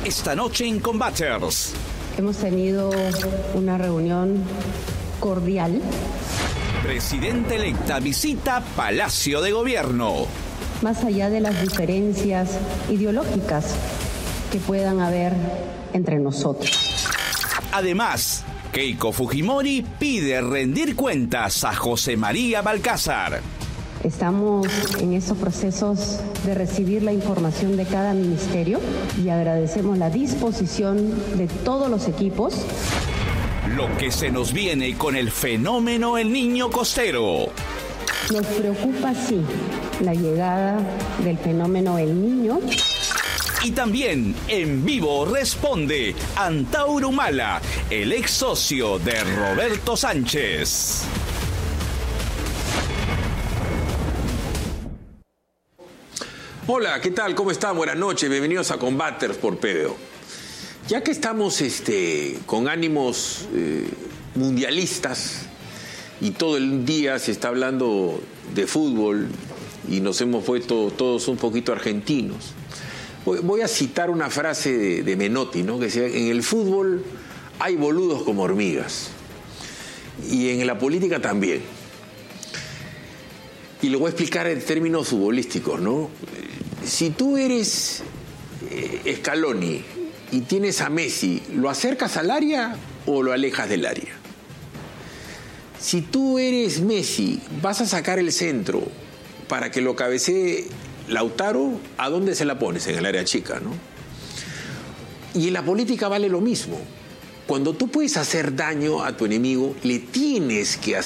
esta noche en Combaters. Hemos tenido una reunión cordial. Presidenta electa visita Palacio de Gobierno. Más allá de las diferencias ideológicas que puedan haber entre nosotros. Además, Keiko Fujimori pide rendir cuentas a José María Balcázar. Estamos en estos procesos de recibir la información de cada ministerio y agradecemos la disposición de todos los equipos. Lo que se nos viene con el fenómeno El Niño Costero. Nos preocupa, sí, la llegada del fenómeno El Niño. Y también en vivo responde Antauro Humala, el ex socio de Roberto Sánchez. Hola, ¿qué tal? ¿Cómo están? Buenas noches, bienvenidos a Combaters por PBO. Ya que estamos con ánimos mundialistas y todo el día se está hablando de fútbol y nos hemos vuelto todos un poquito argentinos, voy a citar una frase de Menotti, ¿no? Que decía: en el fútbol hay boludos como hormigas y en la política también. Y lo voy a explicar en términos futbolísticos, ¿no? Si tú eres Scaloni y tienes a Messi, ¿lo acercas al área o lo alejas del área? Si tú eres Messi, vas a sacar el centro para que lo cabecee Lautaro, ¿a dónde se la pones? En el área chica, ¿no? Y en la política vale lo mismo. Cuando tú puedes hacer daño a tu enemigo, le tienes que